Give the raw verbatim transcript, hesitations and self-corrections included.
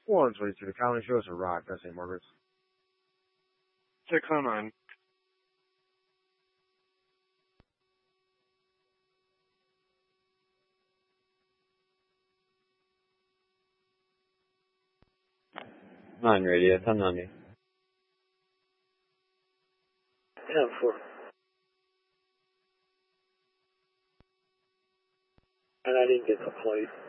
one twenty-two to Colony Show. It's a rock. That's Saint Margaret's. six oh nine. Nine radio, ten ninety. ten four. And I didn't get the plate.